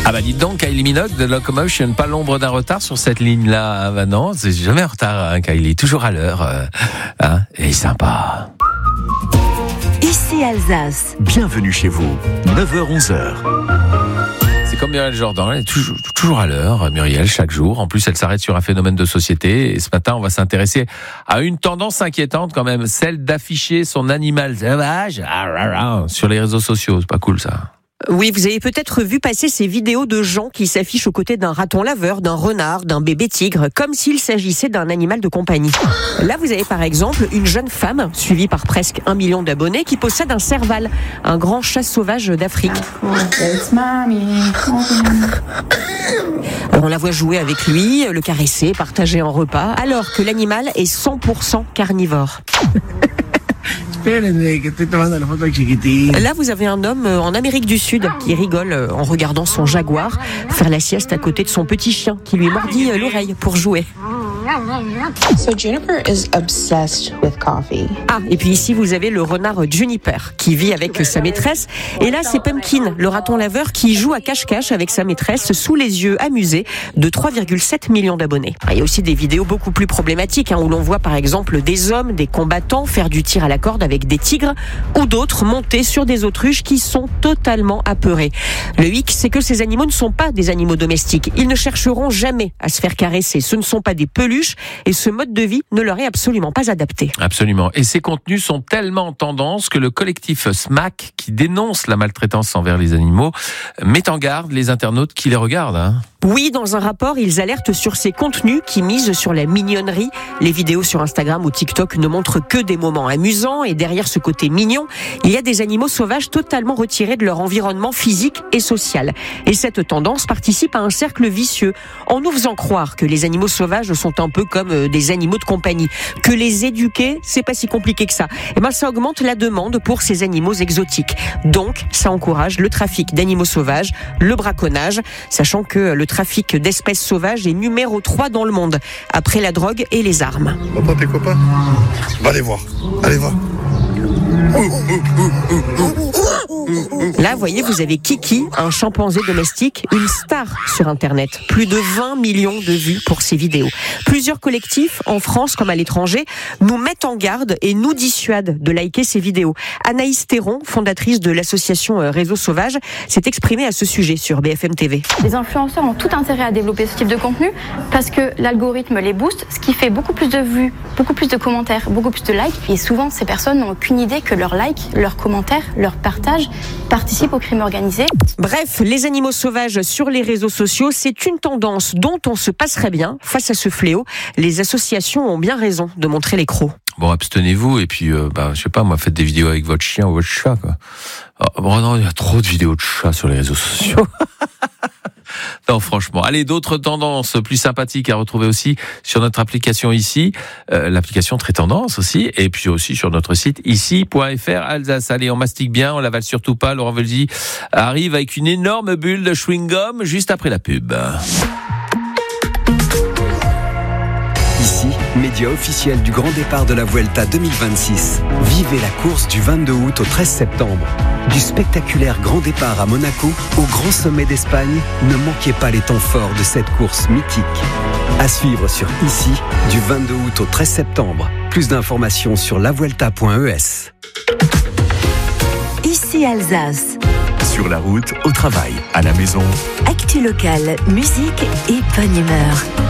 Ah bah dites donc, Kylie Minogue de Locomotion, pas l'ombre d'un retard sur cette ligne-là. Ah bah non, c'est jamais en retard, hein, Kylie, toujours à l'heure. Et sympa. Ici Alsace. Bienvenue chez vous, 9h-11h. C'est comme Muriel Jordan, elle est toujours à l'heure, Muriel, chaque jour. En plus, elle s'arrête sur un phénomène de société. Et ce matin, on va s'intéresser à une tendance inquiétante quand même, celle d'afficher son animal sauvage sur les réseaux sociaux. C'est pas cool ça. Oui, vous avez peut-être vu passer ces vidéos de gens qui s'affichent aux côtés d'un raton laveur, d'un renard, d'un bébé tigre, comme s'il s'agissait d'un animal de compagnie. Là, vous avez par exemple une jeune femme, suivie par presque 1 million d'abonnés, qui possède un serval, un grand chat sauvage d'Afrique. Alors, on la voit jouer avec lui, le caresser, partager un repas, alors que l'animal est 100% carnivore. Là, vous avez un homme en Amérique du Sud qui rigole en regardant son jaguar faire la sieste à côté de son petit chien qui lui mordit l'oreille pour jouer. So Juniper is obsessed with coffee. Ah, et puis ici, vous avez le renard Juniper qui vit avec sa maîtresse. Et là, c'est Pumpkin, le raton laveur qui joue à cache-cache avec sa maîtresse sous les yeux amusés de 3,7 millions d'abonnés. Il y a aussi des vidéos beaucoup plus problématiques où l'on voit par exemple des hommes, des combattants faire du tir à la corde avec des tigres ou d'autres monter sur des autruches qui sont totalement apeurés. Le hic, c'est que ces animaux ne sont pas des animaux domestiques. Ils ne chercheront jamais à se faire caresser. Ce ne sont pas des peluches et ce mode de vie ne leur est absolument pas adapté. Absolument. Et ces contenus sont tellement en tendance que le collectif SMAC, qui dénonce la maltraitance envers les animaux, met en garde les internautes qui les regardent. Oui, dans un rapport, ils alertent sur ces contenus qui misent sur la mignonnerie. Les vidéos sur Instagram ou TikTok ne montrent que des moments amusants et derrière ce côté mignon, il y a des animaux sauvages totalement retirés de leur environnement physique et social. Et cette tendance participe à un cercle vicieux en nous faisant croire que les animaux sauvages sont un peu comme des animaux de compagnie, que les éduquer, c'est pas si compliqué que ça. Et ben ça augmente la demande pour ces animaux exotiques. Donc, ça encourage le trafic d'animaux sauvages, le braconnage, sachant que le trafic d'espèces sauvages est numéro 3 dans le monde, après la drogue et les armes. Papa, tes copains ? Va les voir. Allez voir. Là, vous voyez, vous avez Kiki, un chimpanzé domestique, une star sur Internet. Plus de 20 millions de vues pour ses vidéos. Plusieurs collectifs, en France comme à l'étranger, nous mettent en garde et nous dissuadent de liker ces vidéos. Anaïs Théron, fondatrice de l'association Réseau Sauvage, s'est exprimée à ce sujet sur BFM TV. Les influenceurs ont tout intérêt à développer ce type de contenu parce que l'algorithme les booste, ce qui fait beaucoup plus de vues, beaucoup plus de commentaires, beaucoup plus de likes. Et souvent, ces personnes n'ont aucune idée que leurs likes, leurs commentaires, leurs partages participent au crime organisé. Bref, les animaux sauvages sur les réseaux sociaux, c'est une tendance dont on se passerait bien. Face à ce fléau, les associations ont bien raison de montrer les crocs. Bon, abstenez-vous et puis, je sais pas, moi, faites des vidéos avec votre chien ou votre chat, quoi. Oh, non, il y a trop de vidéos de chats sur les réseaux sociaux. Non, franchement. Allez, d'autres tendances plus sympathiques à retrouver aussi sur notre application ici. L'application très tendance aussi. Et puis aussi sur notre site ici.fr Alsace. Allez, on mastique bien, on l'avale surtout pas. Laurent Voulzy arrive avec une énorme bulle de chewing-gum juste après la pub. Ici, média officiel du grand départ de la Vuelta 2026. Vivez la course du 22 août au 13 septembre. Du spectaculaire grand départ à Monaco au grand sommet d'Espagne, ne manquez pas les temps forts de cette course mythique. À suivre sur Ici, du 22 août au 13 septembre. Plus d'informations sur lavuelta.es. Ici Alsace. Sur la route, au travail, à la maison. Actu locale, musique et bonne humeur.